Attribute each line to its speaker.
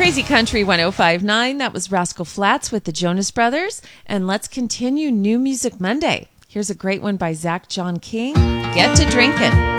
Speaker 1: Crazy Country 1059. That was Rascal Flatts with the Jonas Brothers. And let's continue New Music Monday. Here's a great one by Zach John King, Get to Drinkin'.